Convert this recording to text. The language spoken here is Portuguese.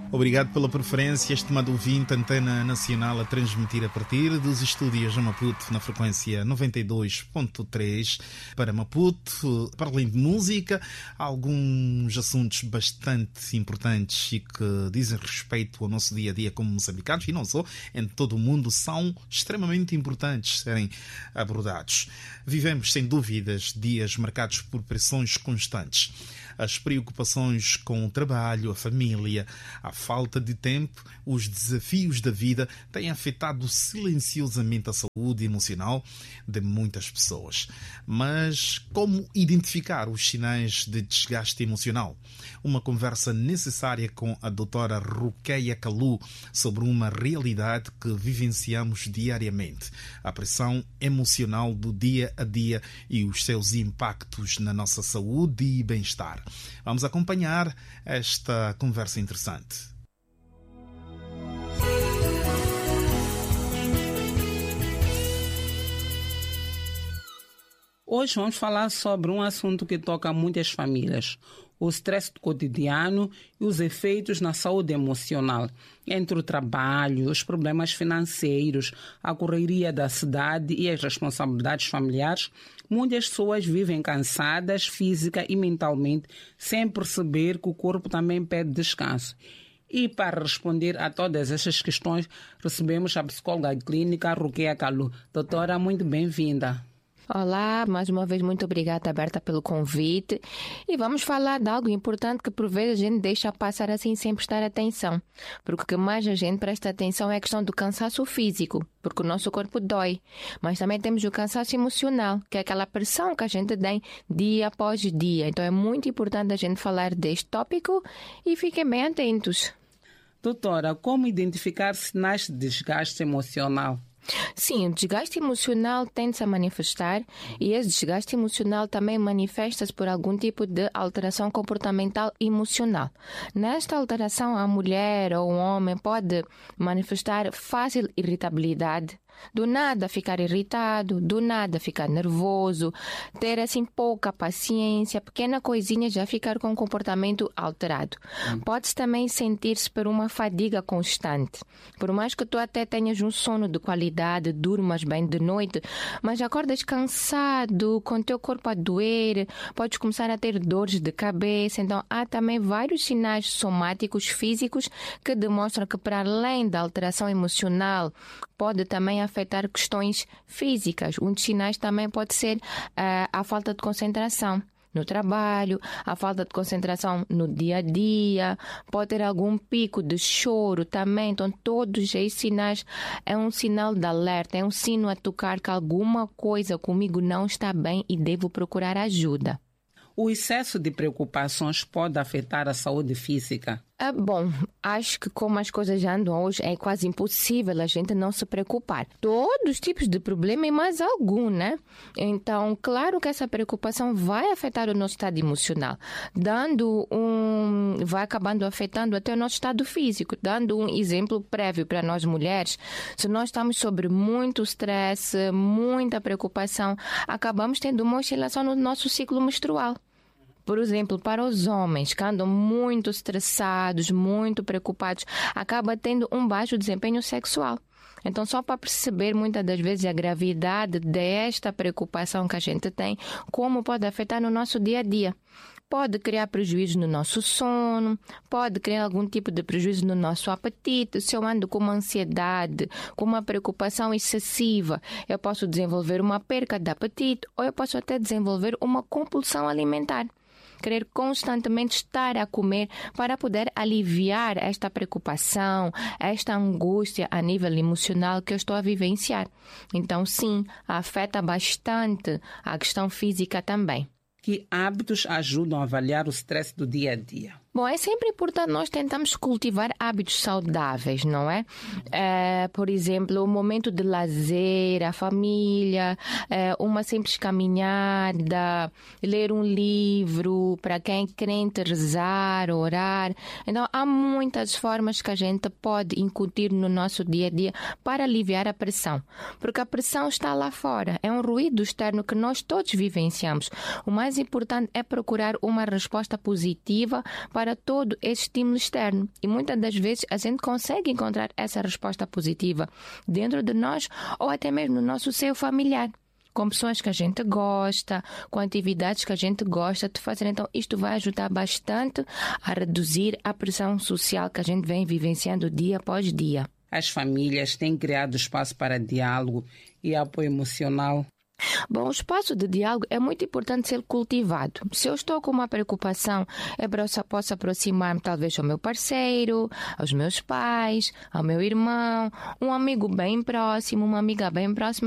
Obrigado pela preferência, estimado ouvinte, Antena Nacional a transmitir a partir dos estúdios de Maputo na frequência 92.3 para Maputo. Para além de música, há alguns assuntos bastante importantes e que dizem respeito ao nosso dia-a-dia como moçambicanos e não só, em todo o mundo, são extremamente importantes serem abordados. Vivemos, sem dúvidas, dias marcados por pressões constantes. As preocupações com o trabalho, a família, a falta de tempo, os desafios da vida têm afetado silenciosamente a saúde emocional de muitas pessoas. Mas como identificar os sinais de desgaste emocional? Uma conversa necessária com a doutora Ruqueia Kalu sobre uma realidade que vivenciamos diariamente, a pressão emocional do dia a dia e os seus impactos na nossa saúde e bem-estar. Vamos acompanhar esta conversa interessante. Hoje vamos falar sobre um assunto que toca muitas famílias: o estresse do cotidiano e os efeitos na saúde emocional. Entre o trabalho, os problemas financeiros, a correria da cidade e as responsabilidades familiares, muitas pessoas vivem cansadas física e mentalmente, sem perceber que o corpo também pede descanso. E para responder a todas essas questões, recebemos a psicóloga clínica Ruqueia Kalu. Doutora, muito bem-vinda. Olá, mais uma vez muito obrigada, Berta, pelo convite. E vamos falar de algo importante que por vezes a gente deixa passar assim sem prestar atenção. Porque o que mais a gente presta atenção é a questão do cansaço físico, porque o nosso corpo dói. Mas também temos o cansaço emocional, que é aquela pressão que a gente tem dia após dia. Então é muito importante a gente falar deste tópico e fiquem bem atentos. Doutora, como identificar sinais de desgaste emocional? Sim, o desgaste emocional tende-se a manifestar e esse desgaste emocional também manifesta-se por algum tipo de alteração comportamental emocional. Nesta alteração, a mulher ou o homem pode manifestar fácil irritabilidade, do nada ficar irritado, do nada ficar nervoso, ter assim pouca paciência, pequena coisinha já ficar com um comportamento alterado. Pode-se também sentir-se por uma fadiga constante. Por mais que tu até tenhas um sono de qualidade, durmas bem de noite, mas acordas cansado, com o teu corpo a doer, podes começar a ter dores de cabeça. Então há também vários sinais somáticos físicos que demonstram que, para além da alteração emocional, pode também afetar questões físicas. Um dos sinais também pode ser a falta de concentração no trabalho, a falta de concentração no dia a dia, pode ter algum pico de choro também. Então todos esses sinais é um sinal de alerta, é um sino a tocar que alguma coisa comigo não está bem e devo procurar ajuda. O excesso de preocupações pode afetar a saúde física? Bom, acho que como as coisas já andam hoje, é quase impossível a gente não se preocupar. Todos os tipos de problema e mais algum, né? Então, claro que essa preocupação vai afetar o nosso estado emocional, vai acabando afetando até o nosso estado físico. Dando um exemplo prévio para nós mulheres, se nós estamos sob muito estresse, muita preocupação, acabamos tendo uma oscilação no nosso ciclo menstrual. Por exemplo, para os homens que andam muito estressados, muito preocupados, acaba tendo um baixo desempenho sexual. Então, só para perceber muitas das vezes a gravidade desta preocupação que a gente tem, como pode afetar no nosso dia a dia. Pode criar prejuízo no nosso sono, pode criar algum tipo de prejuízo no nosso apetite. Se eu ando com uma ansiedade, com uma preocupação excessiva, eu posso desenvolver uma perca de apetite ou eu posso até desenvolver uma compulsão alimentar. Querer constantemente estar a comer para poder aliviar esta preocupação, esta angústia a nível emocional que eu estou a vivenciar. Então, sim, afeta bastante a questão física também. Que hábitos ajudam a avaliar o estresse do dia a dia? Bom, é sempre importante nós tentarmos cultivar hábitos saudáveis, não é? Por exemplo, o momento de lazer, a família, uma simples caminhada, ler um livro, para quem é crente, rezar, orar. Então, há muitas formas que a gente pode incutir no nosso dia a dia para aliviar a pressão. Porque a pressão está lá fora, é um ruído externo que nós todos vivenciamos. O mais mais importante é procurar uma resposta positiva para todo esse estímulo externo. E muitas das vezes a gente consegue encontrar essa resposta positiva dentro de nós ou até mesmo no nosso seio familiar, com pessoas que a gente gosta, com atividades que a gente gosta de fazer. Então, isto vai ajudar bastante a reduzir a pressão social que a gente vem vivenciando dia após dia. As famílias têm criado espaço para diálogo e apoio emocional. Bom, o espaço de diálogo é muito importante ser cultivado. Se eu estou com uma preocupação, eu posso aproximar-me talvez ao meu parceiro, aos meus pais, ao meu irmão, um amigo bem próximo, uma amiga bem próxima,